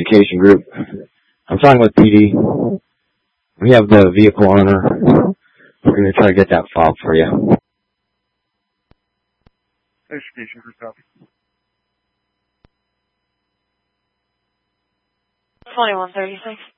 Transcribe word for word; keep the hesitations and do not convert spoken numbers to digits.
Education Group. I'm talking with P D. We have the vehicle owner. We're going to try to get that filed for you. Education Group, copy. twenty-one thirty-six.